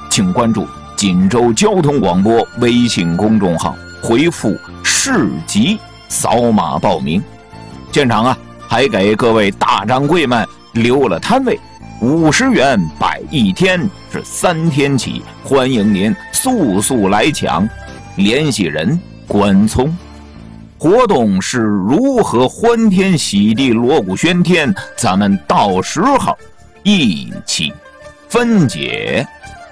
请关注锦州交通广播微信公众号，回复市集扫码报名。现场还给各位大掌柜们留了摊位，50元摆1天，是3天起，欢迎您速速来抢。联系人关聪。活动是如何欢天喜地锣鼓喧天，咱们到时候一起分解。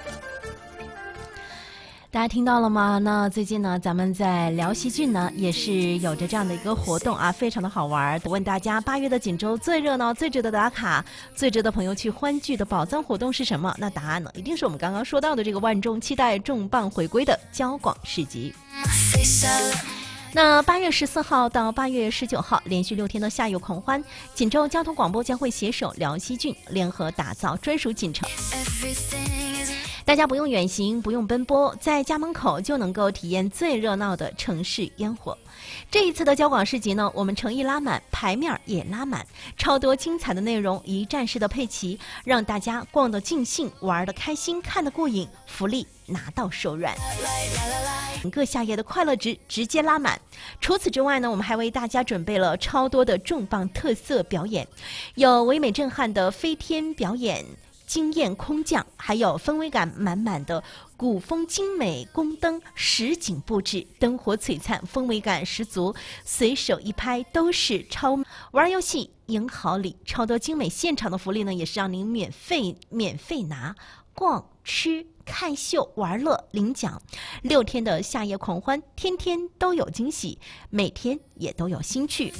大家听到了吗？那最近呢，咱们在辽西郡呢也是有着这样的一个活动非常的好玩。问大家8月的锦州最热闹、最值得打卡、最值得朋友去欢聚的宝藏活动是什么？那答案呢，一定是我们刚刚说到的这个万众期待、重磅回归的交广市集。那8月14号到8月19号连续6天的夏夜狂欢，锦州交通广播将会携手辽西郡联合打造专属锦城。大家不用远行，不用奔波，在家门口就能够体验最热闹的城市烟火。这一次的交广市集呢，我们诚意拉满，牌面也拉满，超多精彩的内容一站式的配齐，让大家逛得尽兴，玩得开心，看得过瘾，福利拿到手软，整个夏夜的快乐值直接拉满。除此之外呢，我们还为大家准备了超多的重磅特色表演，有唯美震撼的飞天表演，惊艳空降，还有氛围感满满的古风精美宫灯实景布置，灯火璀璨，氛围感十足，随手一拍都是超玩游戏赢好礼，超多精美现场的福利呢，也是让您免费拿，逛吃看秀玩乐领奖，6天的夏夜狂欢，天天都有惊喜，每天也都有新趣。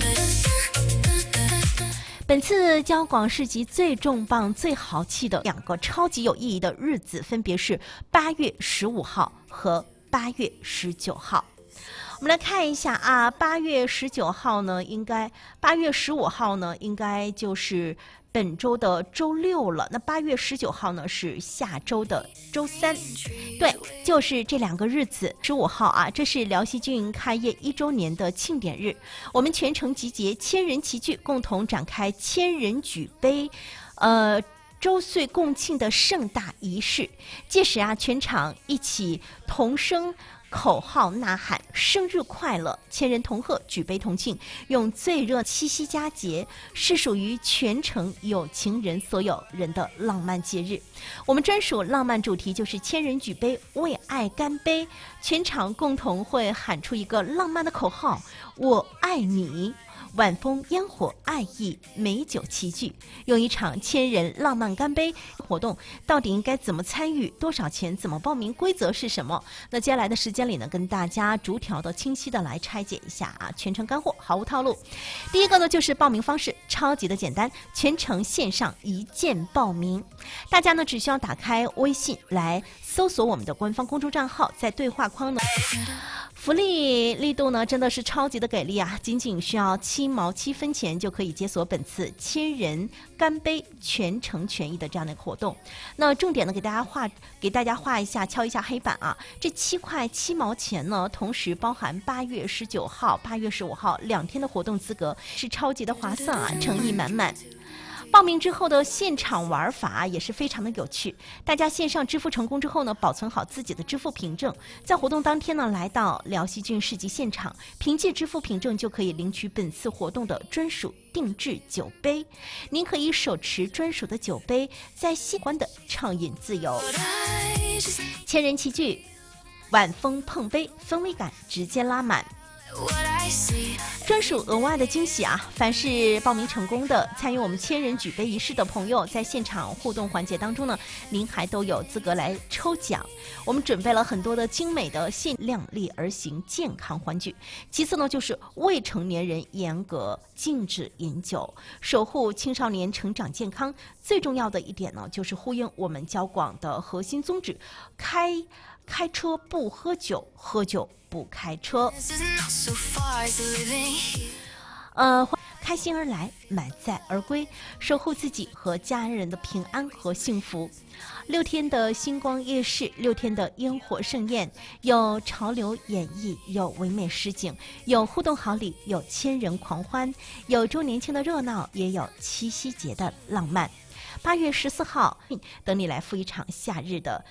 本次交广市集最重磅、最豪气的2个超级有意义的日子，分别是8月15号和8月19号。我们来看一下8月19号呢，8月15号呢，应该就是本周的周6了。那8月19号呢，是下周的周3。对，就是这2个日子。15号这是辽西郡开业1周年的庆典日，我们全城集结千人齐聚，共同展开千人举杯周岁共庆的盛大仪式。届时全场一起同声口号呐喊，生日快乐，千人同贺，举杯同庆，用最热七夕佳节，是属于全城有情人所有人的浪漫节日。我们专属浪漫主题就是千人举杯，为爱干杯，全场共同会喊出一个浪漫的口号：我爱你。晚风烟火爱意美酒齐聚，用一场千人浪漫干杯活动，到底应该怎么参与，多少钱，怎么报名，规则是什么？那接下来的时间里呢，跟大家逐条的清晰的来拆解一下全程干货，毫无套路。第一个呢，就是报名方式超级的简单，全程线上一键报名。大家呢只需要打开微信来搜索我们的官方公众账号，在对话框呢，福利力度呢真的是超级的给力仅仅需要7毛7分钱就可以解锁本次千人干杯全程权益的这样的一个活动。那重点呢给大家画一下，敲一下黑板这7块7毛钱呢，同时包含8月19号、8月15号2天的活动资格，是超级的划算诚意满满。报名之后的现场玩法也是非常的有趣，大家线上支付成功之后呢，保存好自己的支付凭证，在活动当天呢，来到辽西郡市集现场，凭借支付凭证就可以领取本次活动的专属定制酒杯。您可以手持专属的酒杯，在喜欢的畅饮自由。千人齐聚，晚风碰杯，氛围感直接拉满。专属额外的惊喜凡是报名成功的参与我们千人举杯仪式的朋友，在现场互动环节当中呢，您还都有资格来抽奖。我们准备了很多的精美的量力而行健康欢聚。其次呢，就是未成年人严格禁止饮酒，守护青少年成长健康。最重要的一点呢，就是呼应我们交广的核心宗旨，开车不喝酒，喝酒不开车。开心而来，满载而归，守护自己和家人的平安和幸福。6天的星光夜市，6天的烟火盛宴，有潮流演绎，有唯美实景，有互动好礼，有千人狂欢，有周年庆的热闹，也有七夕节的浪漫。8月14号，等你来赴一场夏日的